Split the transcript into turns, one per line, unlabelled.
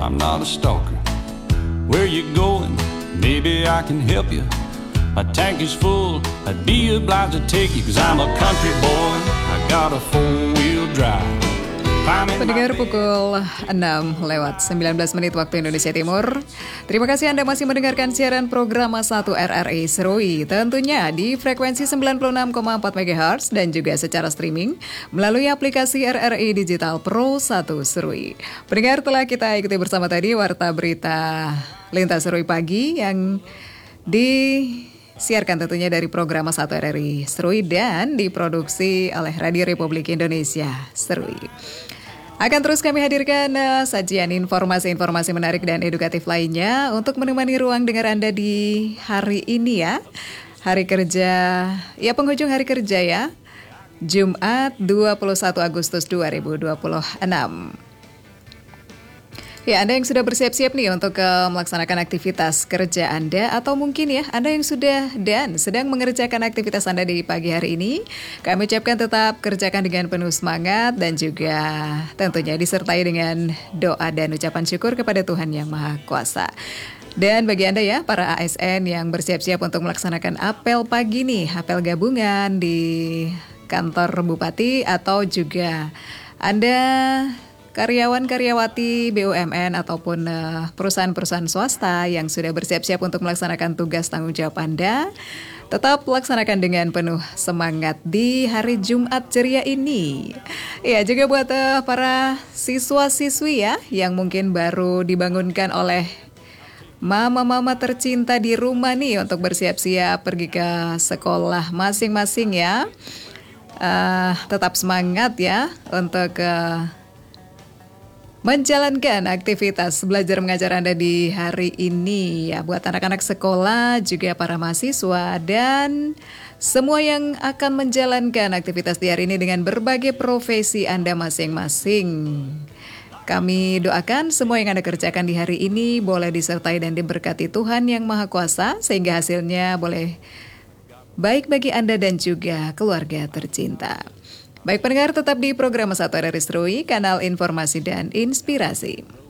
I'm not a stalker. Where you going? Maybe I can help you. My tank is full, I'd be obliged to take you, 'cause I'm a country boy, I got a four-wheel drive.
Pendengar, pukul 6:19 waktu Indonesia Timur. Terima kasih Anda masih mendengarkan siaran program 1 RRI Serui. Tentunya di frekuensi 96,4 MHz dan juga secara streaming melalui aplikasi RRI Digital Pro 1 Serui. Pendengar, telah kita ikuti bersama tadi warta berita Lintas Serui Pagi yang disiarkan tentunya dari program 1 RRI Serui dan diproduksi oleh Radio Republik Indonesia Serui. Akan terus kami hadirkan sajian informasi-informasi menarik dan edukatif lainnya untuk menemani ruang dengar Anda di hari ini ya. Hari kerja, ya penghujung hari kerja ya. Jumat 21 Agustus 2026. Ya, Anda yang sudah bersiap-siap nih untuk melaksanakan aktivitas kerja Anda, atau mungkin ya Anda yang sudah dan sedang mengerjakan aktivitas Anda di pagi hari ini, kami ucapkan tetap kerjakan dengan penuh semangat dan juga tentunya disertai dengan doa dan ucapan syukur kepada Tuhan Yang Maha Kuasa. Dan bagi Anda ya, para ASN yang bersiap-siap untuk melaksanakan apel pagi nih, apel gabungan di kantor Bupati atau juga Anda karyawan-karyawati BUMN ataupun perusahaan-perusahaan swasta yang sudah bersiap-siap untuk melaksanakan tugas tanggung jawab Anda, tetap laksanakan dengan penuh semangat di hari Jumat ceria ini. Ya, juga buat para siswa-siswi ya yang mungkin baru dibangunkan oleh mama-mama tercinta di rumah nih untuk bersiap-siap pergi ke sekolah masing-masing ya. Tetap semangat ya untuk menjalankan aktivitas belajar mengajar Anda di hari ini ya, buat anak-anak sekolah, juga para mahasiswa dan semua yang akan menjalankan aktivitas di hari ini dengan berbagai profesi Anda masing-masing. Kami doakan semua yang Anda kerjakan di hari ini boleh disertai dan diberkati Tuhan Yang Maha Kuasa, sehingga hasilnya boleh baik bagi Anda dan juga keluarga tercinta. Baik pendengar, tetap di program 1 RRI Serui, kanal informasi dan inspirasi.